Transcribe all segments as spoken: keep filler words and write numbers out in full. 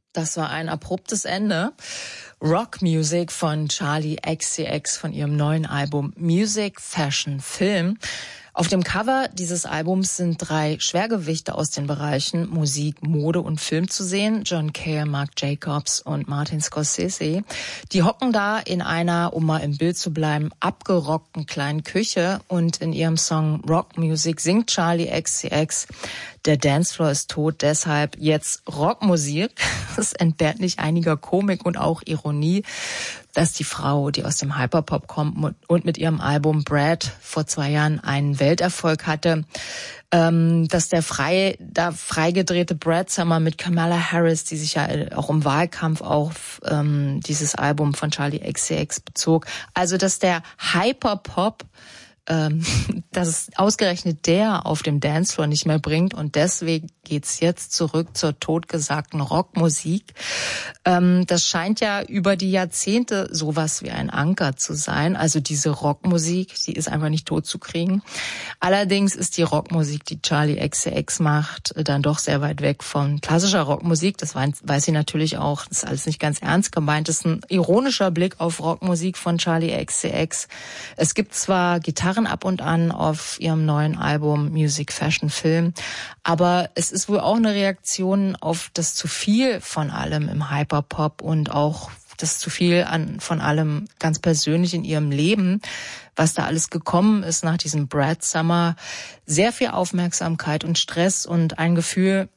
Das war ein abruptes Ende. Rock Music von Charli X C X von ihrem neuen Album Music, Fashion, Film. Auf dem Cover dieses Albums sind drei Schwergewichte aus den Bereichen Musik, Mode und Film zu sehen. John Cale, Marc Jacobs und Martin Scorsese. Die hocken da in einer, um mal im Bild zu bleiben, abgerockten kleinen Küche. Und in ihrem Song Rock Music singt Charli X C X: Der Dancefloor ist tot, deshalb jetzt Rockmusik. Das entbehrt nicht einiger Komik und auch Ironie, dass die Frau, die aus dem Hyperpop kommt und mit ihrem Album Brad vor zwei Jahren einen Welterfolg hatte, ähm, dass der frei, da freigedrehte Brad Summer mit Kamala Harris, die sich ja auch im Wahlkampf auf ähm, dieses Album von Charli X C X bezog, also dass der Hyperpop ähm, dass es ausgerechnet der auf dem Dancefloor nicht mehr bringt und deswegen geht's jetzt zurück zur totgesagten Rockmusik. Ähm, das scheint ja über die Jahrzehnte sowas wie ein Anker zu sein. Also diese Rockmusik, die ist einfach nicht tot zu kriegen. Allerdings ist die Rockmusik, die Charli X C X macht, dann doch sehr weit weg von klassischer Rockmusik. Das weiß sie natürlich auch. Das ist alles nicht ganz ernst gemeint. Das ist ein ironischer Blick auf Rockmusik von Charli X C X. Es gibt zwar Gitarren ab und an auf ihrem neuen Album Music, Fashion, Film, aber es ist wohl auch eine Reaktion auf das zu viel von allem im Hyperpop und auch das zu viel an von allem ganz persönlich in ihrem Leben, was da alles gekommen ist nach diesem Brad Summer. Sehr viel Aufmerksamkeit und Stress und ein Gefühl,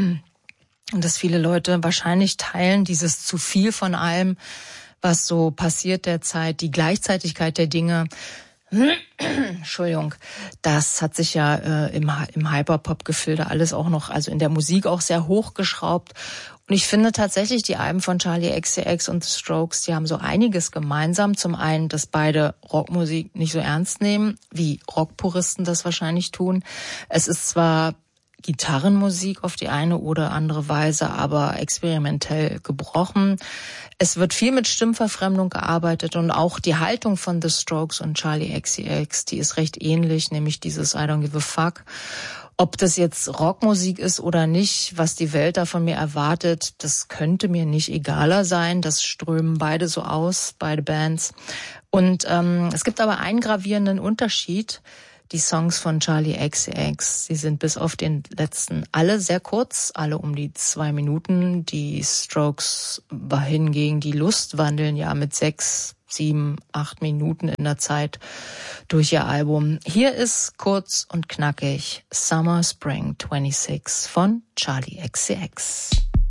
dass viele Leute wahrscheinlich teilen, dieses zu viel von allem, was so passiert derzeit, die Gleichzeitigkeit der Dinge. Entschuldigung, das hat sich ja äh, im, im Hyperpop-Gefilde alles auch noch, also in der Musik auch sehr hochgeschraubt. Und ich finde tatsächlich, die Alben von Charli X C X und The Strokes, die haben so einiges gemeinsam. Zum einen, dass beide Rockmusik nicht so ernst nehmen, wie Rockpuristen das wahrscheinlich tun. Es ist zwar Gitarrenmusik auf die eine oder andere Weise, aber experimentell gebrochen. Es wird viel mit Stimmverfremdung gearbeitet und auch die Haltung von The Strokes und Charli X C X, die ist recht ähnlich, nämlich dieses I don't give a fuck. Ob das jetzt Rockmusik ist oder nicht, was die Welt da von mir erwartet, das könnte mir nicht egaler sein. Das strömen beide so aus, beide Bands. Und ähm, es gibt aber einen gravierenden Unterschied. Die Songs von Charli X C X, sie sind bis auf den letzten alle sehr kurz, alle um die zwei Minuten. Die Strokes hingegen, die Lust wandeln ja mit sechs, sieben, acht Minuten in der Zeit durch ihr Album. Hier ist kurz und knackig Summer Spring sechsundzwanzig von Charli X C X.